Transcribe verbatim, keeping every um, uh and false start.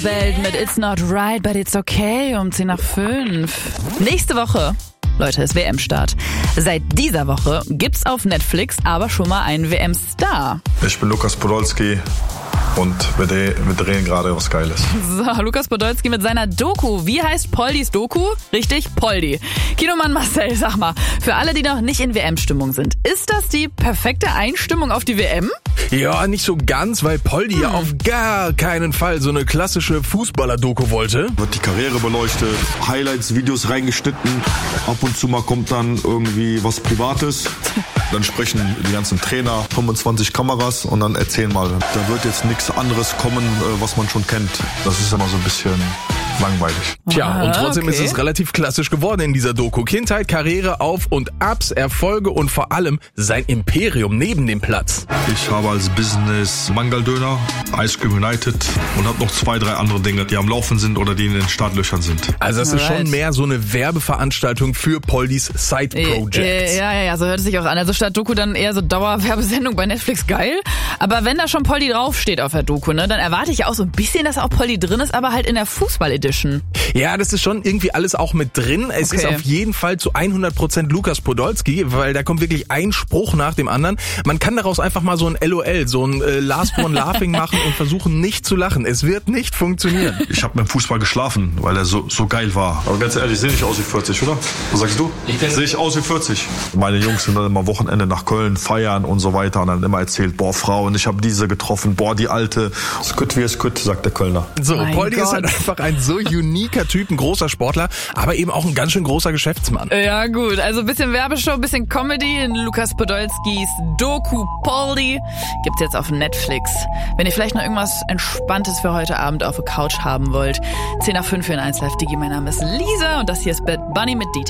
Welt mit It's Not Right, but It's Okay um zehn nach fünf. Nächste Woche, Leute, ist W M-Start. Seit dieser Woche gibt's auf Netflix aber schon mal einen W M-Star. Ich bin Lukas Podolski und wir, dreh, wir drehen gerade was Geiles. So, Lukas Podolski mit seiner Doku. Wie heißt Poldis Doku? Richtig, Poldi. Kinomann Marcel, sag mal, für alle, die noch nicht in W M-Stimmung sind, ist das die perfekte Einstimmung auf die W M? Ja, nicht so ganz, weil Poldi hm. ja auf gar keinen Fall so eine klassische Fußballer-Doku wollte. Wird die Karriere beleuchtet, Highlights, Videos reingeschnitten, ab und zu mal kommt dann irgendwie was Privates. Dann sprechen die ganzen Trainer, fünfundzwanzig Kameras und dann erzählen mal. Da wird jetzt nichts anderes kommen, was man schon kennt. Das ist immer so ein bisschen langweilig. Tja, und trotzdem okay. ist es relativ klassisch geworden in dieser Doku. Kindheit, Karriere, Auf- und Abs, Erfolge und vor allem sein Imperium neben dem Platz. Ich habe als Business Mangal-Döner, Ice Cream United und habe noch zwei, drei andere Dinge, die am Laufen sind oder die in den Startlöchern sind. Also das ist Alright. schon mehr so eine Werbeveranstaltung für Poldis Side-Projects. Ja, ja, ja, so hört es sich auch an. Also statt Doku dann eher so Dauerwerbesendung bei Netflix, geil. Aber wenn da schon Poldi draufsteht auf der Doku, ne, dann erwarte ich ja auch so ein bisschen, dass auch Poldi drin ist, aber halt in der Fußball-Edition. Ja, das ist schon irgendwie alles auch mit drin. Es Okay. ist auf jeden Fall zu hundert Prozent Lukas Podolski, weil da kommt wirklich ein Spruch nach dem anderen. Man kann daraus einfach mal so ein L O L, so ein äh, Last One Laughing machen und versuchen nicht zu lachen. Es wird nicht funktionieren. Ich habe mit dem Fußball geschlafen, weil er so, so geil war. Aber ganz ehrlich, ich sehe nicht aus wie vierzig, oder? Was sagst du? Ich sehe ich aus wie vierzig. Meine Jungs sind dann immer Wochenende nach Köln feiern und so weiter und dann immer erzählt, boah, Frau, und ich habe diese getroffen, boah, die alte. Es gut wie es gut, sagt der Kölner. So, Mein Poldi ist Gott. halt einfach ein so uniker Typ, ein großer Sportler, aber eben auch ein ganz schön großer Geschäftsmann. Ja gut, also ein bisschen Werbeshow, ein bisschen Comedy in Lukas Podolskis Doku Poldi gibt's jetzt auf Netflix. Wenn ihr vielleicht noch irgendwas Entspanntes für heute Abend auf der Couch haben wollt, zehn nach fünf für ein eins Live Digi. Mein Name ist Lisa und das hier ist Bad Bunny mit D T.